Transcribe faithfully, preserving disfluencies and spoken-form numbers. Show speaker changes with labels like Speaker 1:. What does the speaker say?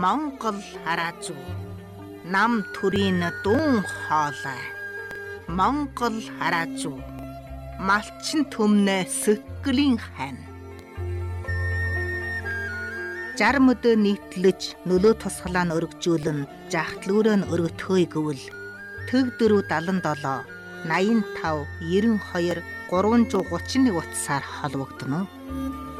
Speaker 1: Монгол хараажуу нам төрийн дуун хоолой Монгол хараажуу малчин төмнө сэтгэлийн хань Жарм өдөө нийтлэж нөлөө тусгалаа нь өргөжүүлэн жахтлүүрээ нь өргөтхөөе гэвэл төв дөрөв дадан долоо наян тав ерөн хоёр гурван зуун гучин нэг утсаар холбогдно уу?